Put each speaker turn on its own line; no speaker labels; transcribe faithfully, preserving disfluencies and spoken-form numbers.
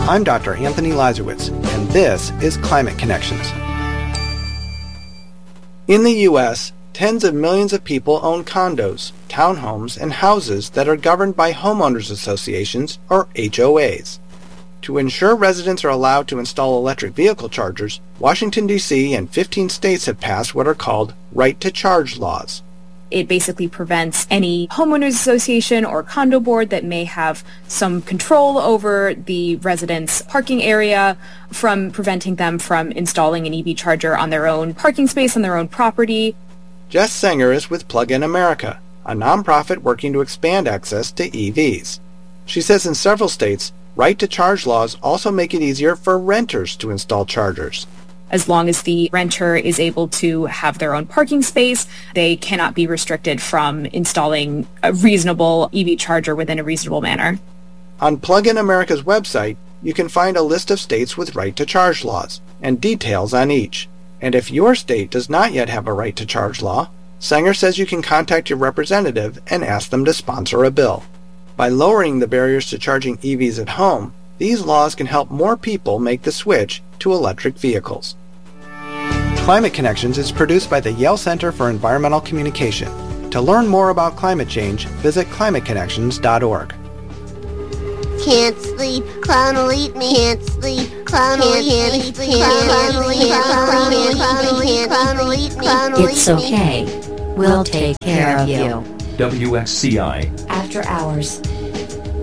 I'm Doctor Anthony Lazarowitz, and this is Climate Connections. In the U S, tens of millions of people own condos, townhomes, and houses that are governed by homeowners associations, or H O As. To ensure residents are allowed to install electric vehicle chargers, Washington, D C and fifteen states have passed what are called right-to-charge laws.
It basically prevents any homeowners association or condo board that may have some control over the residents' parking area from preventing them from installing an E V charger on their own parking space on their own property.
Jess Sanger is with Plug-in America, a nonprofit working to expand access to E Vs. She says in several states, right-to-charge laws also make it easier for renters to install chargers.
As long as the renter is able to have their own parking space, they cannot be restricted from installing a reasonable E V charger within a reasonable manner.
On Plug-in America's website, you can find a list of states with right-to-charge laws and details on each. And if your state does not yet have a right-to-charge law, Sanger says you can contact your representative and ask them to sponsor a bill. By lowering the barriers to charging E Vs at home, these laws can help more people make the switch to electric vehicles. Climate Connections is produced by the Yale Center for Environmental Communication. To learn more about climate change, visit climate connections dot org.
Can't sleep, clown will eat me. Can't sleep, clown will eat me. Clown will eat me.
It's okay. We'll take care of you.
W X C I
After Hours.